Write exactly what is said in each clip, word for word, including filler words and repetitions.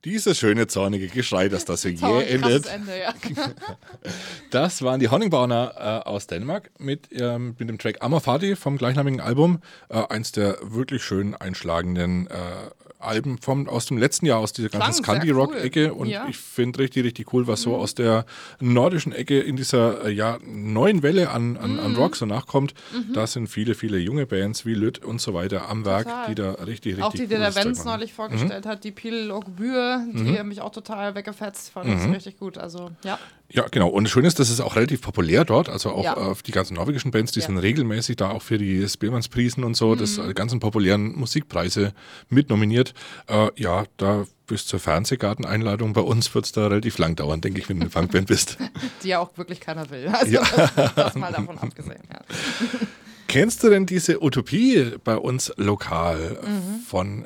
Dieses schöne, zornige Geschrei, das das Jetzt jäh endet. Ende, ja. Das waren die Honningbauner äh, aus Dänemark mit, ähm, mit dem Track Ammerfati vom gleichnamigen Album. Äh, eins der wirklich schön einschlagenden äh, Alben vom, aus dem letzten Jahr, aus dieser ganzen Klang sehr Scandi-Rock-Ecke. cool. Und Ja. ich finde richtig, richtig cool, was so aus der nordischen Ecke in dieser äh, ja, neuen Welle an, an, an Rock so nachkommt. Da sind viele, viele junge Bands wie Lütt und so weiter am Werk, Total. die da richtig, richtig Auch die, die der cooles Zeug Benz machen. neulich vorgestellt hat, die Pil Ogbür, die haben mich auch total weggefetzt, fand ich richtig gut. Also, ja. Ja, genau. Und das Schöne ist, das ist auch relativ populär dort. Also auch Ja. äh, die ganzen norwegischen Bands, die Ja. sind regelmäßig da auch für die Spielmannsprisen und so, das äh, ganzen populären Musikpreise mit nominiert. Äh, ja, da bis zur Fernsehgarteneinladung bei uns wird es da relativ lang dauern, denke ich, wenn du eine Funkband bist. Die ja auch wirklich keiner will. Also, Ja. das, das mal davon abgesehen. Ja. Kennst du denn diese Utopie bei uns lokal von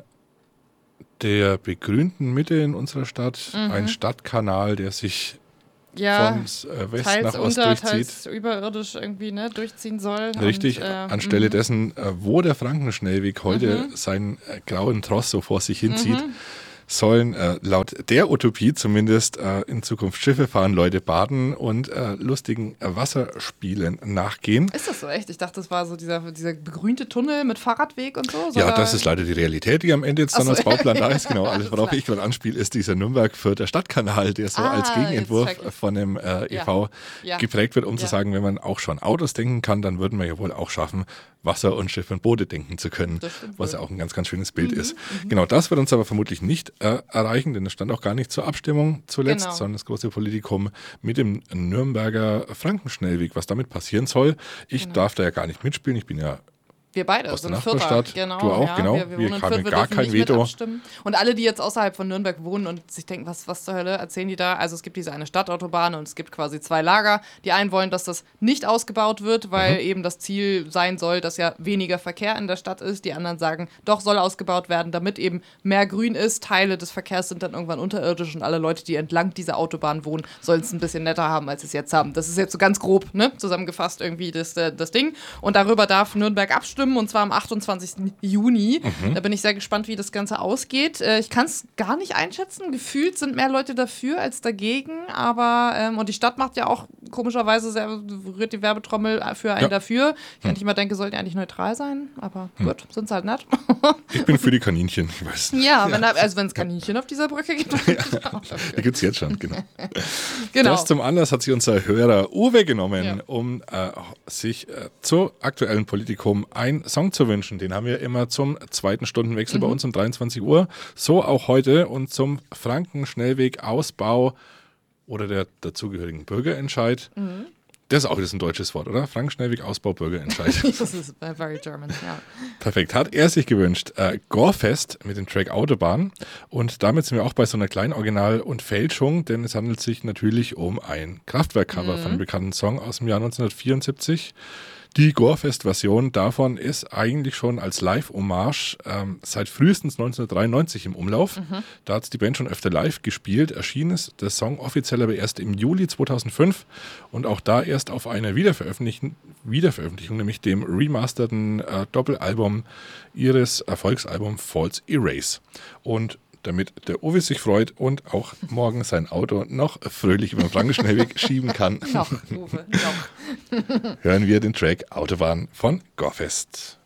der begrünten Mitte in unserer Stadt? Ein Stadtkanal, der sich Ja, von äh, West teils nach Ost unter, durchzieht. teils überirdisch irgendwie ne, durchziehen soll. Richtig, Und, äh, anstelle dessen, äh, wo der Frankenschnellweg heute seinen äh, grauen Tross so vor sich hinzieht, sollen äh, laut der Utopie zumindest äh, in Zukunft Schiffe fahren, Leute baden und äh, lustigen äh, Wasserspielen nachgehen. Ist das so echt? Ich dachte, das war so dieser, dieser begrünte Tunnel mit Fahrradweg und so. Soll Ja, da- das ist leider die Realität, die am Ende jetzt dann Ach so. als Bauplan da ist. Genau, alles, worauf klar. ich gerade anspiele, ist dieser Nürnberg-Fürther Stadtkanal, der so Ah, als Gegenentwurf jetzt check ich. von dem äh, E V Ja. geprägt wird, um zu Ja. sagen, wenn man auch schon Autos denken kann, dann würden wir ja wohl auch schaffen, Wasser und Schiff und Boote denken zu können, Das stimmt was wohl. ja auch ein ganz, ganz schönes Bild ist. Genau, das wird uns aber vermutlich nicht äh, erreichen, denn es stand auch gar nicht zur Abstimmung zuletzt, Genau. sondern das große Politikum mit dem Nürnberger Frankenschnellweg, was damit passieren soll. Ich Genau. darf da ja gar nicht mitspielen, ich bin ja Wir beide Aus der sind Vierter. Nachbarstadt. Genau, Du auch, ja. genau. Wir, wir, Wir wohnen in haben Fürth, wir gar dürfen kein nicht mit Veto. abstimmen. Und alle, die jetzt außerhalb von Nürnberg wohnen und sich denken, was, was zur Hölle erzählen die da? Also es gibt diese eine Stadtautobahn und es gibt quasi zwei Lager. Die einen wollen, dass das nicht ausgebaut wird, weil Mhm. eben das Ziel sein soll, dass ja weniger Verkehr in der Stadt ist. Die anderen sagen, doch, soll ausgebaut werden, damit eben mehr Grün ist. Teile des Verkehrs sind dann irgendwann unterirdisch und alle Leute, die entlang dieser Autobahn wohnen, sollen es ein bisschen netter haben, als sie es jetzt haben. Das ist jetzt so ganz grob, ne, zusammengefasst irgendwie das, äh, das Ding. Und darüber darf Nürnberg abstimmen und zwar am achtundzwanzigsten Juni. Da bin ich sehr gespannt, wie das Ganze ausgeht. Äh, ich kann es gar nicht einschätzen. Gefühlt sind mehr Leute dafür als dagegen. Aber, ähm, und die Stadt macht ja auch komischerweise sehr, rührt die Werbetrommel für einen Ja. dafür. Ich eigentlich immer denke, sollten die eigentlich neutral sein. Aber gut, sind es halt nicht. Ich bin für die Kaninchen, ich weiß nicht. ja, wenn da, also wenn es Kaninchen auf dieser Brücke gibt, dann bin ich auch dafür. Die gibt es jetzt schon, genau. Genau. Das zum Anlass hat sich unser Hörer Uwe genommen, Ja. um äh, sich äh, zu aktuellen Politikum einen Song zu wünschen. Den haben wir immer zum zweiten Stundenwechsel Mhm. bei uns um dreiundzwanzig Uhr. So auch heute und zum Frankenschnellweg-Ausbau oder der dazugehörigen Bürgerentscheid. Mhm. Das ist auch wieder ein deutsches Wort, oder? Frankenschnellweg-Ausbau, Bürgerentscheid. Das ist very German, ja. Perfekt. Hat er sich gewünscht. Äh, Gorefest mit dem Track Autobahn. Und damit sind wir auch bei so einer kleinen Original- und Fälschung, denn es handelt sich natürlich um ein Kraftwerk-Cover von einem bekannten Song aus dem Jahr neunzehnhundertvierundsiebzig. Die Gorefest-Version davon ist eigentlich schon als Live-Hommage ähm, seit frühestens neunzehnhundertdreiundneunzig im Umlauf. Da hat es die Band schon öfter live gespielt. Erschienen ist der Song offiziell aber erst im Juli zweitausendfünf und auch da erst auf einer Wiederveröffentlichung, Wiederveröffentlichung nämlich dem remasterten äh, Doppelalbum ihres Erfolgsalbums False Erase. Und damit der Uwe sich freut und auch morgen sein Auto noch fröhlich über den Frankenschnellweg schieben kann, Noch, Uwe, noch. hören wir den Track Autobahn von Gorefest.